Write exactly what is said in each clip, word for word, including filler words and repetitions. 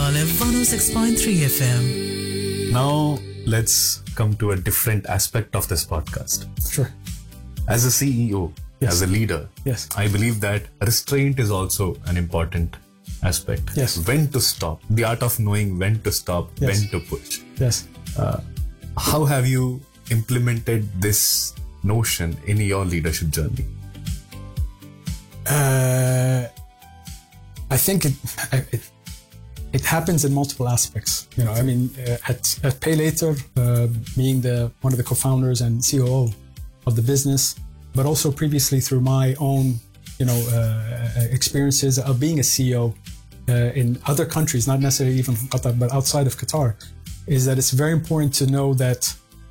Olive one oh six point three F M. Now, let's come to a different aspect of this podcast. Sure. As a C E O, Yes. as a leader, Yes. I believe that restraint is also an important aspect. Yes. When to stop, the art of knowing when to stop, Yes. when to push. Yes. How have you implemented this notion in your leadership journey? Uh, I think it, it it happens in multiple aspects. You know, I mean, uh, at at Pay Later, uh, being the one of the co-founders and C O O of the business, but also previously through my own, you know, uh, experiences of being a C E O uh, in other countries, not necessarily even Qatar, but outside of Qatar, is that it's very important to know that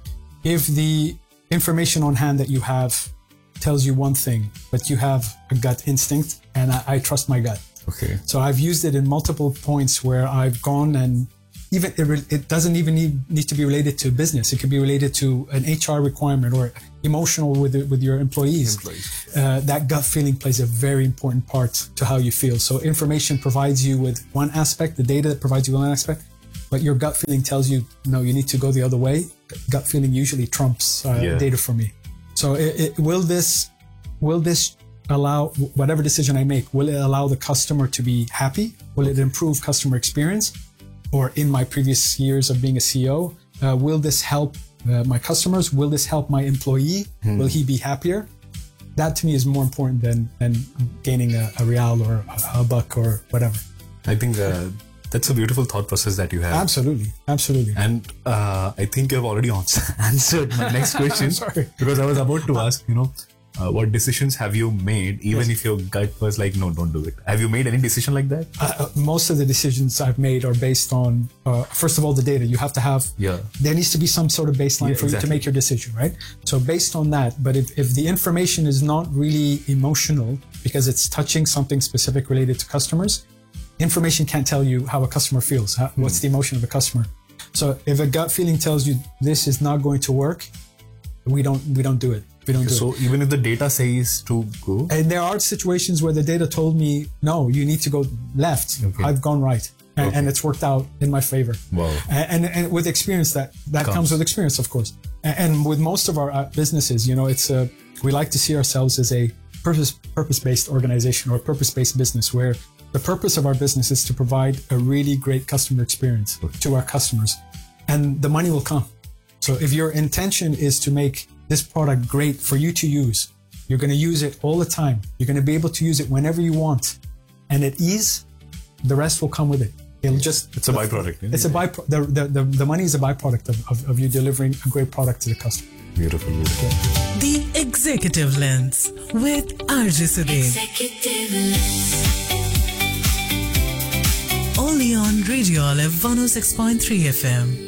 if the information on hand that you have tells you one thing, but you have a gut instinct, and I, I trust my gut. Okay. So I've used it in multiple points where I've gone and even it, re- it doesn't even need, need to be related to business. It could be related to an H R requirement or emotional with the, with your employees. Employees. Uh, that gut feeling plays a very important part to how you feel. So information provides you with one aspect, the data provides you with one aspect, but your gut feeling tells you, no, you need to go the other way. Gut feeling usually trumps uh, Yeah. data for me. So it, it, will this will this allow, whatever decision I make, will it allow the customer to be happy? Will it improve customer experience? Or in my previous years of being a C E O, uh, will this help uh, my customers? Will this help my employee? Hmm. Will he be happier? That to me is more important than, than gaining a, a real or a, a buck or whatever. I think uh, that's a beautiful thought process that you have. Absolutely. Absolutely. And uh, I think you've already ans- answered my next question. Sorry. Because I was about to ask, you know, uh, what decisions have you made, even Yes. if your gut was like, no, don't do it. Have you made any decision like that? Uh, most of the decisions I've made are based on, uh, first of all, the data. You have to have, Yeah. there needs to be some sort of baseline Yeah, for you to exactly. make your decision, right? So based on that, but if, if the information is not really emotional because it's touching something specific related to customers, information can't tell you how a customer feels. How, what's the emotion of a customer? So if a gut feeling tells you this is not going to work, we don't we don't do it. We don't do it. So even if the data says to go, And there are situations where the data told me, no, you need to go left. Okay. I've gone right. And, Okay. and it's worked out in my favor. Wow. And, and, and with experience, that, that Comes. comes with experience, of course. And, and with most of our uh, businesses, you know, it's a, we like to see ourselves as a purpose, purpose-based organization or purpose-based business where the purpose of our business is to provide a really great customer experience to our customers. And the money will come. So if your intention is to make this product great for you to use, you're going to use it all the time. You're going to be able to use it whenever you want. And at ease, the rest will come with it. It'll just, it's a byproduct. isn't it's a it? byproduct. The, the, the, the money is a byproduct of, of, of you delivering a great product to the customer. Beautiful, beautiful. The Executive Lens with R J Sudeep. Executive Lens. Only on Radio Olive one oh six point three F M.